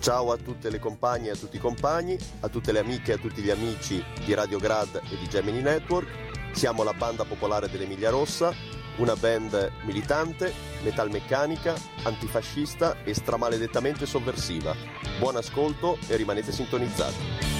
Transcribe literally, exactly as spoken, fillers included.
Ciao a tutte le compagne e a tutti i compagni, a tutte le amiche e a tutti gli amici di Radio Grad e di Gemini Network. Siamo la banda popolare dell'Emilia Rossa, una band militante, metalmeccanica, antifascista e stramaledettamente sovversiva. Buon ascolto e rimanete sintonizzati.